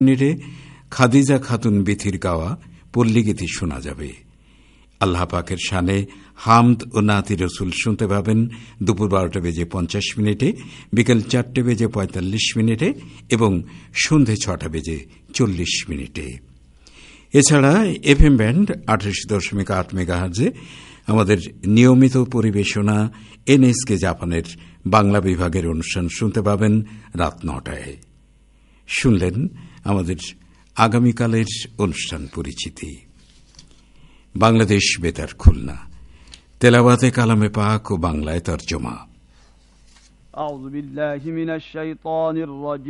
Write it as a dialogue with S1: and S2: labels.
S1: মিনিটে খাদিজা খাতুন বিথির গাওয়া পল্লীগীতি শোনা যাবে। আল্লাহ পাকের শানে হামদ ও নাতি রসুল শুনতে পাবেন দুপুর 12:50 বিকেল 4:45 এবং সন্ধে 6:40। এছাড়া এফএম ব্যান্ড 88.8 মেগাহার্জে আমাদের নিয়মিত পরিবেশনা এনএসকে জাপানের বাংলা বিভাগের অনুষ্ঠান শুনতে পাবেন রাত 9টায়। শুনলেন আমাদের আগামীকালের অনুষ্ঠান পরিচিতি। বাংলাদেশ বেতার খুলনা, তেলাওয়াতে কালামে পাক ও বাংলায় তর্জমা।
S2: আউযু বিল্লাহি মিনাশ শাইতানির রাজিম।